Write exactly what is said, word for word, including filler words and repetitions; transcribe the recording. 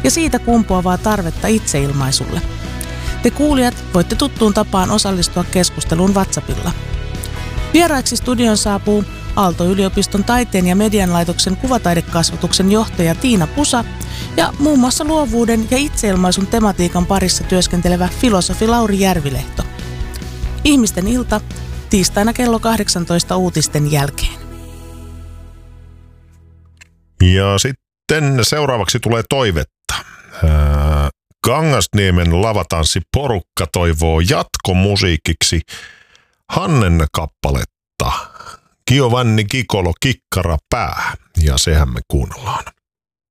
ja siitä kumpuavaa tarvetta itseilmaisulle. Te kuulijat voitte tuttuun tapaan osallistua keskusteluun WhatsAppilla. Vieraiksi studion saapuu Aalto-yliopiston taiteen ja median laitoksen kuvataidekasvatuksen johtaja Tiina Pusa ja muun muassa luovuuden ja itseilmaisun tematiikan parissa työskentelevä filosofi Lauri Järvilehto. Ihmisten ilta tiistaina kello kahdeksantoista uutisten jälkeen. Ja sitten seuraavaksi tulee toivetta. Ää, Kangasniemen lavatanssiporukka toivoo jatkomusiikiksi Hannen kappaletta Giovanni Gigolo Kikkara pää, ja sehän me kuunnellaan.